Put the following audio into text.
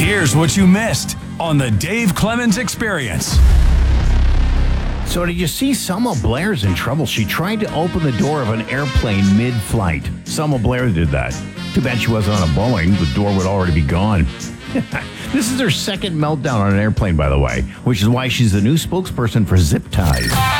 Here's what you missed on the Dave Clemens Experience. So did you see Selma Blair's in trouble? She tried to open the door of an airplane mid-flight. Selma Blair did that. Too bad she wasn't on a Boeing. The door would already be gone. This is her second meltdown on an airplane, by the way, which is why she's the new spokesperson for Zip Ties.